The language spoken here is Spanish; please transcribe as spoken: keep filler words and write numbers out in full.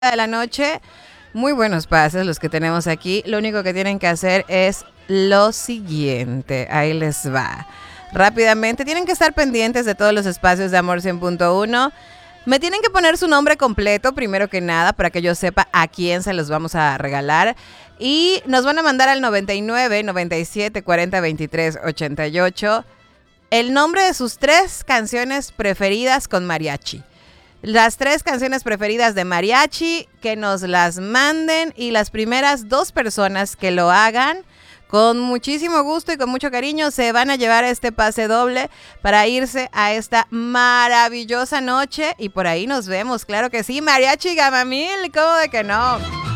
de la noche. Muy buenos pases los que tenemos aquí. Lo único que tienen que hacer es lo siguiente. Ahí les va. Rápidamente, tienen que estar pendientes de todos los espacios de Amor cien punto uno. Me tienen que poner su nombre completo, primero que nada, para que yo sepa a quién se los vamos a regalar. Y nos van a mandar al noventa y nueve, noventa y siete, cuarenta, veintitrés, ochenta y ocho el nombre de sus tres canciones preferidas con mariachi. Las tres canciones preferidas de mariachi, que nos las manden, y las primeras dos personas que lo hagan, con muchísimo gusto y con mucho cariño, se van a llevar este pase doble para irse a esta maravillosa noche. Y por ahí nos vemos, claro que sí. Mariachi Gamamil, ¿cómo de que no?